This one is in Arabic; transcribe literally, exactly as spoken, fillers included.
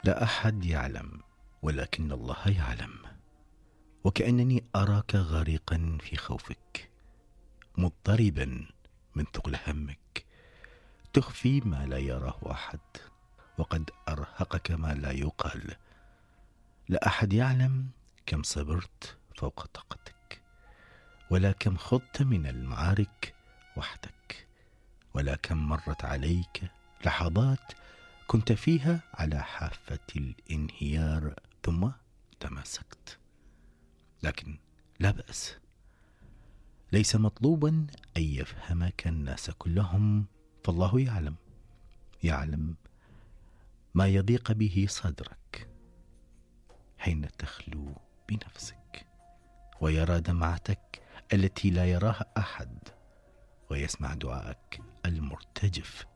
لا أحد يعلم ولكن الله يعلم، وكأنني أراك غريقا في خوفك، مضطربا من ثقل همك، تخفي ما لا يراه أحد، وقد أرهقك ما لا يقال. لا أحد يعلم كم صبرت فوق طاقتك، ولا كم خضت من المعارك وحدك، ولا كم مرت عليك لحظات كنت فيها على حافة الانهيار ثم تماسكت. لكن لا بأس، ليس مطلوبا أن يفهمك الناس كلهم، فالله يعلم يعلم ما يضيق به صدرك حين تخلو بنفسك، ويرى دمعتك التي لا يراها أحد، ويسمع دعاءك المرتجف